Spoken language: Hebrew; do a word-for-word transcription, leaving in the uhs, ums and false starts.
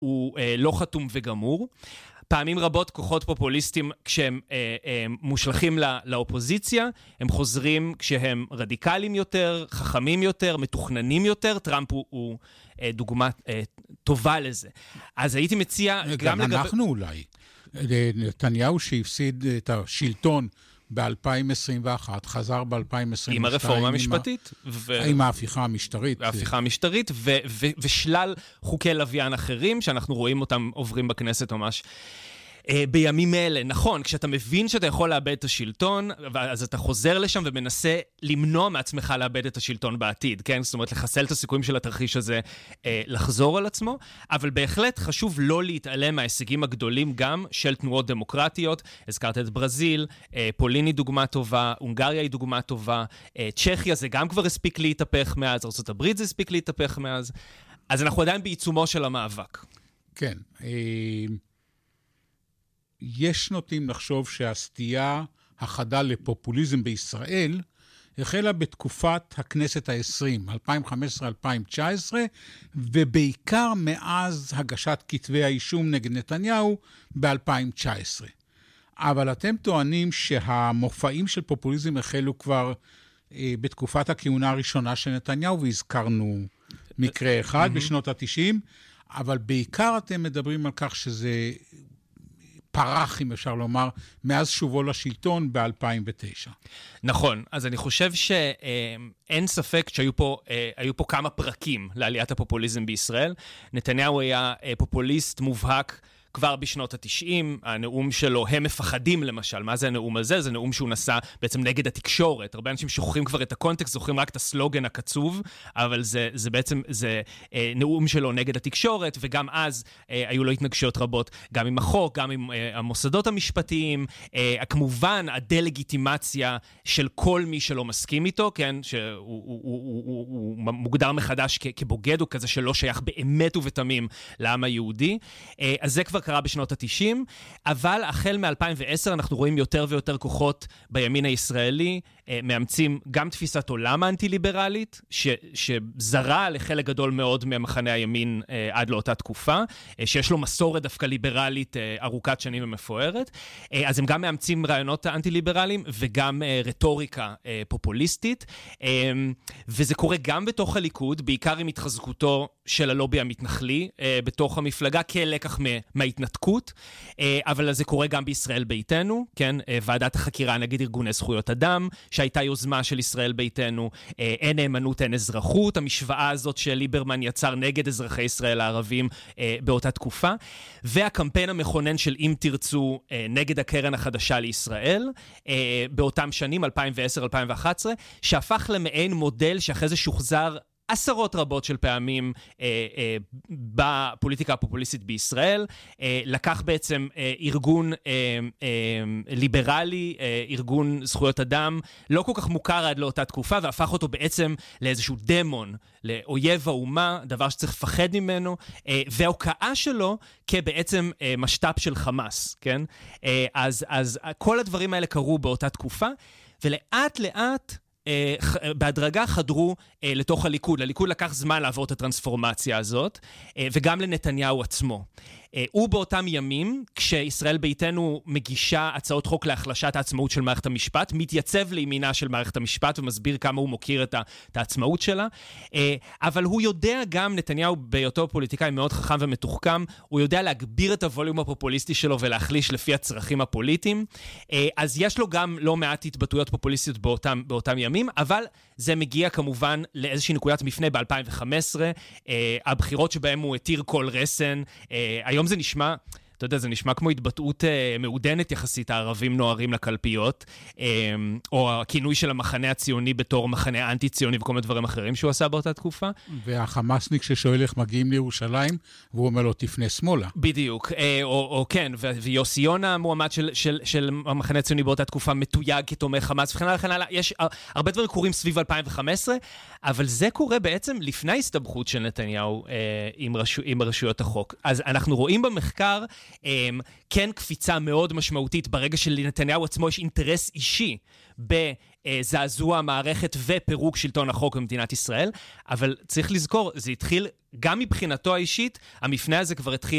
הוא אה, לא חתום וגמור. פעמים רבות כוחות פופוליסטים, כשהם אה, אה, מושלחים לא, לאופוזיציה, הם חוזרים כשהם רדיקליים יותר, חכמים יותר, מתוכננים יותר. טראמפ הוא, הוא אה, דוגמה אה, טובה לזה. אז הייתי מציע... גם, גם לגבי... אנחנו לגב... אולי. נתניהו שהפסיד את השלטון ב-אלפיים עשרים ואחת, חזר ב-אלפיים עשרים ושתיים. עם הרפורמה המשפטית. ו... עם ההפיכה המשטרית. ההפיכה המשטרית, ו- ו- ושלל חוקי לוויין אחרים, שאנחנו רואים אותם עוברים בכנסת ממש בימים אלה. נכון, כשאתה מבין שאתה יכול לאבד את השלטון, אז אתה חוזר לשם ומנסה למנוע מעצמך לאבד את השלטון בעתיד, כן? זאת אומרת, לחסל את הסיכויים של התרחיש הזה לחזור על עצמו, אבל בהחלט חשוב לא להתעלם מההישגים הגדולים גם של תנועות דמוקרטיות. הזכרת את ברזיל, פולין היא דוגמה טובה, הונגריה היא דוגמה טובה, צ'כיה זה גם כבר הספיק להתהפך מאז, ארצות הברית זה הספיק להתהפך מאז, אז אנחנו עדיין בעיצומו של המאבק. כן, יש נוטים לחשוב שהסטייה החדה לפופוליזם בישראל החלה בתקופת הכנסת ה-עשרים, אלפיים וחמש עשרה עד אלפיים תשע עשרה, ובעיקר מאז הגשת כתבי האישום נגד נתניהו ב-אלפיים תשע עשרה. אבל אתם טוענים שהמופעים של פופוליזם החלו כבר אה, בתקופת הכהונה הראשונה של נתניהו, והזכרנו מקרה אחד mm-hmm. בשנות ה-תשעים, אבל בעיקר אתם מדברים על כך שזה... פרח, אם אפשר לומר, מאז שובו לשלטון ב-אלפיים ותשע. נכון, אז אני חושב שאין ספק שהיו פה, היו פה כמה פרקים לעליית הפופוליזם בישראל. נתניהו היה פופוליסט מובהק כבר בשנות ה-תשעים, הנאום שלו, הם מפחדים למשל. מה זה הנאום הזה? זה נאום שהוא נשא בעצם נגד התקשורת. הרבה אנשים שוכחים כבר את הקונטקסט, זוכרים רק את הסלוגן הקצוב, אבל זה, זה בעצם, זה אה, נאום שלו נגד התקשורת, וגם אז אה, היו לו התנגשויות רבות, גם עם החוק, גם עם אה, המוסדות המשפטיים, אה, כמובן הדלגיטימציה של כל מי שלא מסכים איתו, כן, שהוא הוא, הוא, הוא, הוא מוגדר מחדש כ, כבוגד, הוא כזה שלא שייך באמת ובתמים לעם היהודי. אה, אז זה כבר קרה בשנות ה-תשעים, אבל החל מ-אלפיים ועשר אנחנו רואים יותר ויותר כוחות בימין הישראלי, מאמצים גם תפיסת עולם האנטי-ליברלית, ש, שזרה לחלק גדול מאוד ממחנה הימין עד לאותה תקופה, שיש לו מסורת דווקא ליברלית ארוכת שנים ומפוארת, אז הם גם מאמצים רעיונות האנטי-ליברליים, וגם רטוריקה פופוליסטית, וזה קורה גם בתוך הליכוד, בעיקר עם התחזקותו של הלובי המתנחלי, בתוך המפלגה, כלקח מההתנתקות, אבל זה קורה גם בישראל ביתנו, כן, ועדת החקירה נגד ארגוני זכויות אדם, שהייתה יוזמה של ישראל ביתנו, אין נאמנות, אין אזרחות, המשוואה הזאת של ליברמן יצר נגד אזרחי ישראל הערבים באותה תקופה, והקמפיין המכונן של אם תרצו נגד הקרן החדשה לישראל, באותם שנים, אלפיים ועשר עד אלפיים ואחת עשרה, שהפך למעין מודל שאחרי זה שוחזר עשרות רבות של פעמים אה, אה, בפוליטיקה הפופוליסטית בישראל, אה, לקח בעצם אה, ארגון אה, אה, ליברלי, אה, ארגון זכויות אדם, לא כל כך מוכר עד לאותה תקופה, והפך אותו בעצם לאיזשהו דמון, לאויב האומה, דבר שצריך לפחד ממנו, אה, וההוקעה שלו כבעצם אה, משת"פ של חמאס, כן? אה, אז, אז כל הדברים האלה קרו באותה תקופה, ולאט לאט, Uh, בהדרגה חדרו uh, לתוך הליכוד. לליכוד לקח זמן לעבור את הטרנספורמציה הזאת, uh, וגם לנתניהו עצמו. Uh, הוא באותם ימים, כשישראל ביתנו מגישה הצעות חוק להחלשת העצמאות של מערכת המשפט, מתייצב לימינה של מערכת המשפט ומסביר כמה הוא מוקיר את, ה, את העצמאות שלה, uh, אבל הוא יודע גם, נתניהו בהיותו פוליטיקאי מאוד חכם ומתוחכם, הוא יודע להגביר את הווליום הפופוליסטי שלו ולהחליש לפי הצרכים הפוליטיים, uh, אז יש לו גם לא מעט התבטאויות פופוליסטיות באותם, באותם ימים, אבל זה מגיע כמובן לאיזושהי נקודת מפנה ב-אלפיים וחמש עשרה, אה, הבחירות שבהם הוא התיר כל רסן, אה, היום זה נשמע, אתה יודע, זה נשמע כמו התבטאות אה, מעודנת יחסית, הערבים נוערים לקלפיות, אה, או הכינוי של המחנה הציוני בתור מחנה אנטי-ציוני וכל מיני דברים אחרים שהוא עשה באותה תקופה. והחמאסניק ששואל איך מגיעים לירושלים, והוא אומר לו, תפנה שמאלה. בדיוק, אה, או, או כן, ו- ויוסי יונה, המועמד של, של, של המחנה הציוני באותה תקופה, מתויג כתומך חמאס, וכן הלאה, וכן הלאה. יש הרבה דברים קורים סביב אלפיים וחמש עשרה, אבל זה קורה בעצם לפני ההסתבכות של נתניהו אה, עם, רשו, עם רשויות החוק. אז אנחנו רואים במחקר, כן קפיצה מאוד משמעותית ברגע שלנתניהו עצמו יש אינטרס אישי בזעזוע המערכת ופירוק שלטון החוק במדינת ישראל, אבל צריך לזכור, זה התחיל גם מבחינתו האישית, המפנה הזה כבר התחיל